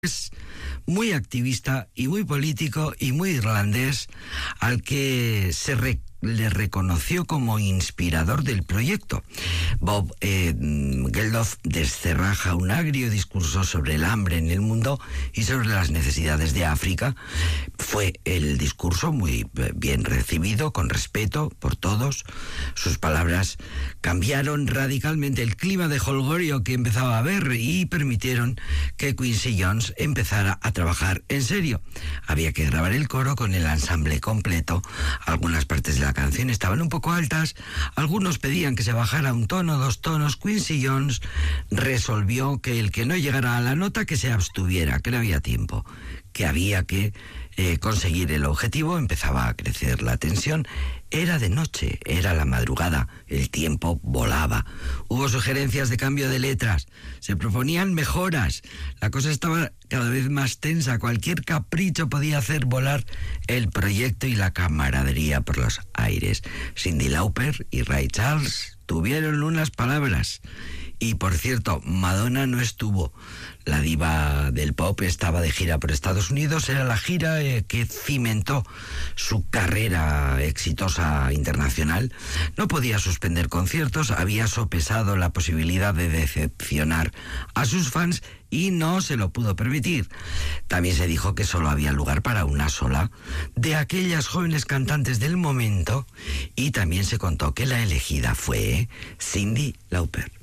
Es muy activista y muy político y muy irlandés, al que le reconoció como inspirador del proyecto. Bob Geldof descerraja un agrio discurso sobre el hambre en el mundo y sobre las necesidades de África. Fue el discurso muy bien recibido, con respeto por todos. Sus palabras cambiaron radicalmente el clima de jolgorio que empezaba a haber y permitieron que Quincy Jones empezara a trabajar en serio. Había que grabar el coro con el ensamble completo. Algunas partes de la canción estaban un poco altas, algunos pedían que se bajara un tono, 2 tonos. Quincy Jones resolvió que el que no llegara a la nota que se abstuviera, que no había tiempo, que había que conseguir el objetivo. Empezaba a crecer la tensión. Era de noche, era la madrugada, el tiempo volaba. Hubo sugerencias de cambio de letras, se proponían mejoras. La cosa estaba cada vez más tensa. Cualquier capricho podía hacer volar el proyecto y la camaradería por los aires. Cyndi Lauper y Ray Charles tuvieron unas palabras. Y por cierto, Madonna no estuvo. La diva del pop estaba de gira por Estados Unidos. Era la gira que cimentó su carrera exitosa internacional. No podía suspender conciertos, había sopesado la posibilidad de decepcionar a sus fans y no se lo pudo permitir. También se dijo que solo había lugar para una sola de aquellas jóvenes cantantes del momento, y también se contó que la elegida fue Cyndi Lauper.